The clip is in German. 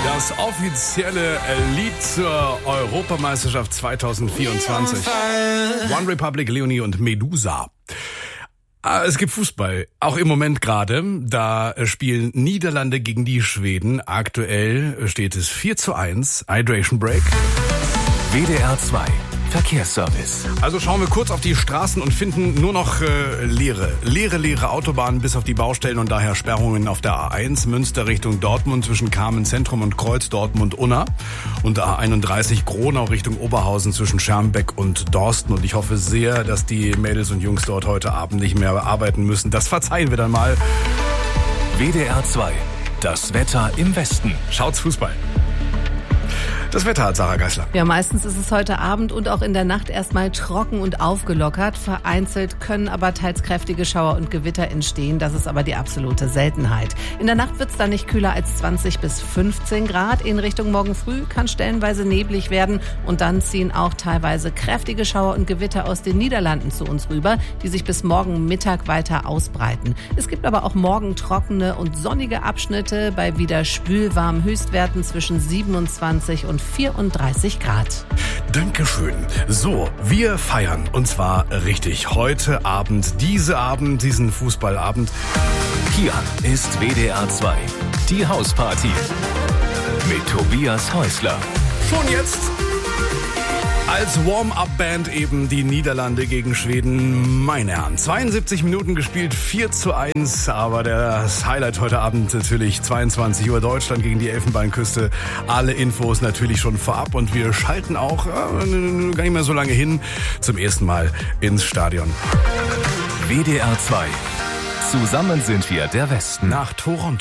Das offizielle Lied zur Europameisterschaft 2024. One Republic, Leonie und Medusa. Es gibt Fußball, auch im Moment gerade. Da spielen Niederlande gegen die Schweden. Aktuell steht es 4:1. Hydration Break. WDR 2 Verkehrsservice. Also schauen wir kurz auf die Straßen und finden nur noch leere Autobahnen bis auf die Baustellen und daher Sperrungen auf der A1 Münster Richtung Dortmund zwischen Kamen Zentrum und Kreuz Dortmund-Unna und A31 Gronau Richtung Oberhausen zwischen Schermbeck und Dorsten. Und ich hoffe sehr, dass die Mädels und Jungs dort heute Abend nicht mehr arbeiten müssen. Das verzeihen wir dann mal. WDR 2, das Wetter im Westen. Schaut's Fußball. Das Wetter hat Sarah Geisler. Ja, meistens ist es heute Abend und auch in der Nacht erstmal trocken und aufgelockert. Vereinzelt können aber teils kräftige Schauer und Gewitter entstehen. Das ist aber die absolute Seltenheit. In der Nacht wird es dann nicht kühler als 20 bis 15 Grad. In Richtung morgen früh kann stellenweise neblig werden. Und dann ziehen auch teilweise kräftige Schauer und Gewitter aus den Niederlanden zu uns rüber, die sich bis morgen Mittag weiter ausbreiten. Es gibt aber auch morgen trockene und sonnige Abschnitte bei wieder spülwarmen Höchstwerten zwischen 27 und 34 Grad. Dankeschön. So, wir feiern und zwar richtig. Heute Abend, diesen Fußballabend. Hier ist WDR 2, die Hausparty mit Tobias Häusler. Schon jetzt als Warm-Up-Band eben die Niederlande gegen Schweden. Meine Herren, 72 Minuten gespielt, 4:1. Aber das Highlight heute Abend natürlich 22 Uhr Deutschland gegen die Elfenbeinküste. Alle Infos natürlich schon vorab. Und wir schalten auch gar nicht mehr so lange hin zum ersten Mal ins Stadion. WDR 2, zusammen sind wir der Westen. Nach Toronto.